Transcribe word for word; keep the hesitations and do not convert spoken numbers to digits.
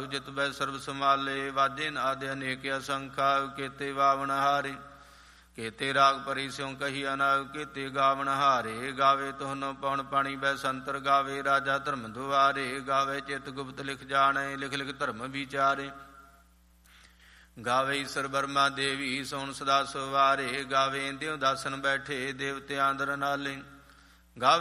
ਜਿਤ ਬੈ ਸਰਬ ਸਮਾਲੇ। ਵਾਜੇ ਨਾਦ ਅਨੇਕ ਅਸੰਖਾ ਕੇਤੇ ਵਾਵਣ ਹਾਰੇ। ਕੇਤੇ ਰਾਗ ਭਰੀ ਸਿਉ ਕਹੀ ਅਨਾਗ ਕੇਤੇ ਗਾਵਣ ਹਾਰੇ। ਗਾਵੇ ਤੁਹਨੋ ਪਉਣ ਪਾਣੀ ਬੈ ਸੰਤਰ ਗਾਵੇ ਰਾਜਾ ਧਰਮ ਦੁਆਰੇ। ਗਾਵੇ ਚਿਤ ਗੁਪਤ ਲਿਖ ਜਾਣੇ ਲਿਖ ਲਿਖ ਧਰਮ ਵਿਚਾਰੇ। ਗਾਵੇ ਈਸਰ ਬਰਮਾ ਦੇਵੀ ਸੋਣ ਸਦਾ ਸਵਾਰੇ। ਗਾਵੇ ਇੰਦਿਓ ਦਾਸਨ ਬੈਠੇ ਦੇਵਤਿਆਂ ਦਰ ਨਾਲੇ।